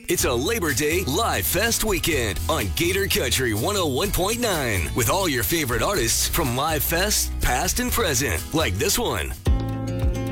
It's a Labor Day Live Fest weekend on Gator Country 101.9 with all your favorite artists from Live Fest, past and present, like this one.